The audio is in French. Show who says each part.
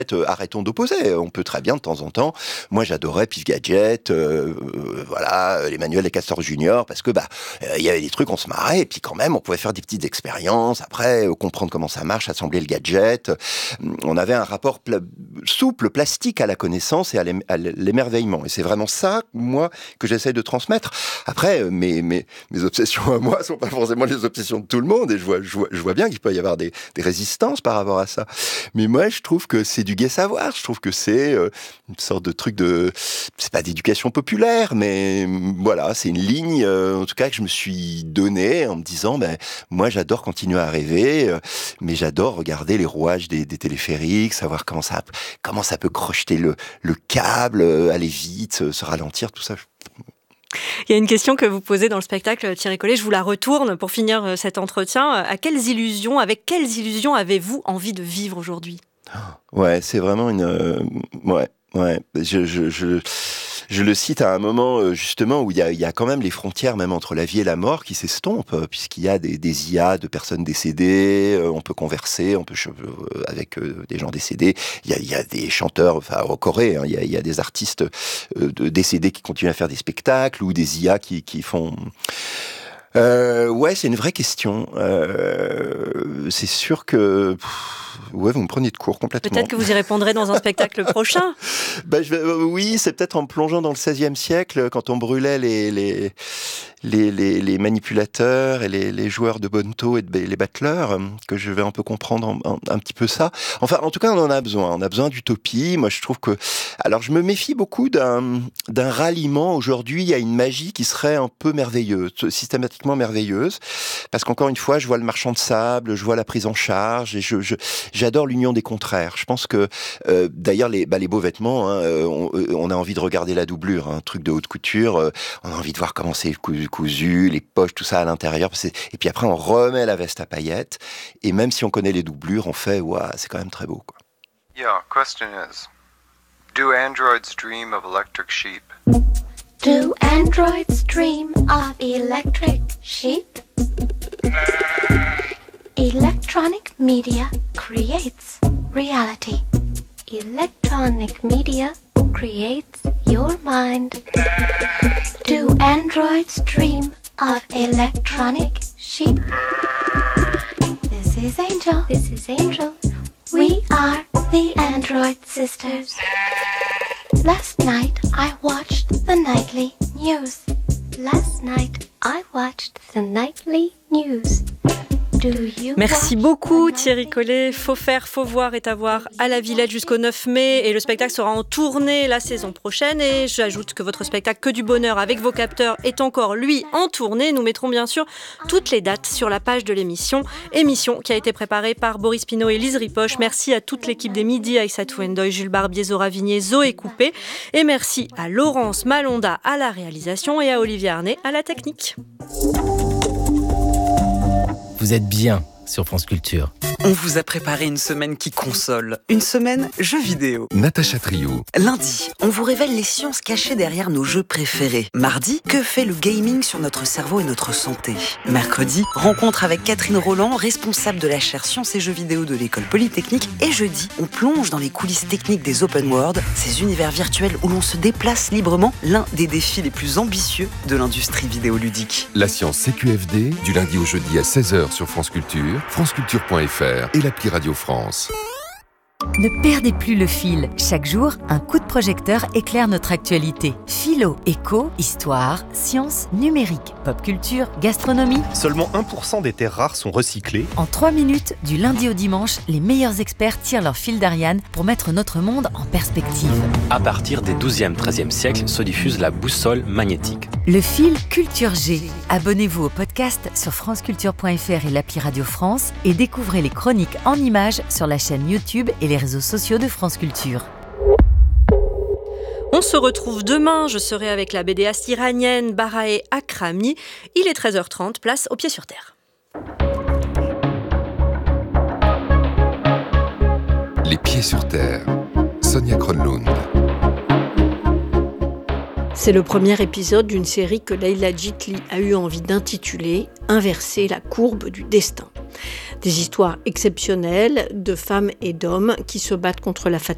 Speaker 1: Arrêtons d'opposer. On peut très bien, de temps en temps. Moi, j'adorais Pif Gadget, voilà, les manuels des Castors Junior, parce que il y avait des trucs, on se marrait, et puis quand même, on pouvait faire des petites expériences. Après, comprendre comment ça marche, assembler le gadget. On avait un rapport souple, plastique à la connaissance et à l'émerveillement. Et c'est vraiment ça, moi, que j'essaie de transmettre. Après, mes obsessions à moi sont pas forcément les obsessions de tout le monde, et je vois bien qu'il peut y avoir des résistances par rapport à ça. Mais moi, je trouve que c'est du gai savoir. Je trouve que c'est une sorte de truc c'est pas d'éducation populaire, mais voilà, c'est une ligne, en tout cas, que je me suis donnée en me disant, moi, j'adore continuer à rêver, mais j'adore regarder les rouages des téléphériques, savoir comment ça peut crocheter le câble, aller vite, se ralentir, tout ça.
Speaker 2: Il y a une question que vous posez dans le spectacle, Thierry Collet, je vous la retourne pour finir cet entretien. Avec quelles illusions avez-vous envie de vivre aujourd'hui ?
Speaker 1: Ouais, c'est vraiment ouais. Je le cite à un moment, justement, où il y a quand même les frontières, même entre la vie et la mort, qui s'estompent, puisqu'il y a des IA de personnes décédées, on peut converser, avec des gens décédés. Il y a des chanteurs, enfin, en Corée, hein, il y a des artistes décédés qui continuent à faire des spectacles, ou des IA qui font... ouais, c'est une vraie question. C'est sûr que... Ouais, vous me prenez de court complètement.
Speaker 2: Peut-être que vous y répondrez dans un spectacle prochain.
Speaker 1: Oui, c'est peut-être en plongeant dans le XVIe siècle, quand on brûlait les manipulateurs et les joueurs de bonneteau et les battleurs, que je vais un peu comprendre un petit peu ça. Enfin, en tout cas, on en a besoin. On a besoin d'utopie. Moi, je trouve que... Alors, je me méfie beaucoup d'un ralliement. Aujourd'hui, il y a une magie qui serait un peu merveilleuse, systématiquement merveilleuse. Parce qu'encore une fois, je vois le marchand de sable, je vois la prise en charge, et j'adore l'union des contraires. Je pense que, d'ailleurs, les beaux vêtements, hein, on a envie de regarder la doublure, un truc de haute couture, on a envie de voir comment c'est cousu, les poches, tout ça à l'intérieur. Et puis après, on remet la veste à paillettes. Et même si on connaît les doublures, on fait, c'est quand même très beau, quoi.
Speaker 3: Yeah, question is, do androids dream of electric sheep?
Speaker 4: Do androids dream of electric sheep? Electronic media creates reality. Electronic media creates your mind. Do androids dream of electronic sheep? This is Angel. This is Angel. We are the Android Sisters. Last night I watched the nightly news. Last night I watched the nightly news.
Speaker 2: Merci beaucoup Thierry Collet. Faut faire, faut voir est à voir à la Villette jusqu'au 9 mai et le spectacle sera en tournée la saison prochaine. Et j'ajoute que votre spectacle Que du bonheur avec vos capteurs est encore lui en tournée. Nous mettrons bien sûr toutes les dates sur la page de l'émission qui a été préparée par Boris Pinault et Lise Ripoche. Merci à toute l'équipe des Midi, Aïssatou Ndoye, Jules Barbier, Zora Vignier, Zoé Coupé, et merci à Laurence Malonda à la réalisation et à Olivier Arnay à la technique.
Speaker 5: Vous êtes bien sur France Culture.
Speaker 6: On vous a préparé une semaine qui console, une semaine jeux vidéo.
Speaker 7: Natacha Trio.
Speaker 6: Lundi, on vous révèle les sciences cachées derrière nos jeux préférés. Mardi, que fait le gaming sur notre cerveau et notre santé. Mercredi, rencontre avec Catherine Roland, responsable de la chaire Sciences et Jeux vidéo de l'École Polytechnique. Et jeudi, on plonge dans les coulisses techniques des open world, ces univers virtuels où l'on se déplace librement, l'un des défis les plus ambitieux de l'industrie vidéoludique.
Speaker 7: La science CQFD, du lundi au jeudi à 16h sur France Culture, franceculture.fr et l'appli Radio France.
Speaker 8: Ne perdez plus le fil. Chaque jour, un coup de projecteur éclaire notre actualité. Philo, éco, histoire, sciences, numérique, pop culture, gastronomie.
Speaker 9: Seulement 1% des terres rares sont recyclées.
Speaker 8: En 3 minutes, du lundi au dimanche, les meilleurs experts tirent leur fil d'Ariane pour mettre notre monde en perspective.
Speaker 10: À partir des 12e, 13e siècles, se diffuse la boussole magnétique.
Speaker 8: Le fil Culture G. Abonnez-vous au podcast sur franceculture.fr et l'appli Radio France et découvrez les chroniques en images sur la chaîne YouTube et les réseaux sociaux de France Culture.
Speaker 2: On se retrouve demain, je serai avec la BDaste iranienne Baraeh Akrami. Il est 13h30, place au pied sur terre.
Speaker 7: Les pieds sur terre. Sonia Kronlund.
Speaker 11: C'est le premier épisode d'une série que Leila Jitli a eu envie d'intituler « Inverser la courbe du destin ». Des histoires exceptionnelles de femmes et d'hommes qui se battent contre la fatalité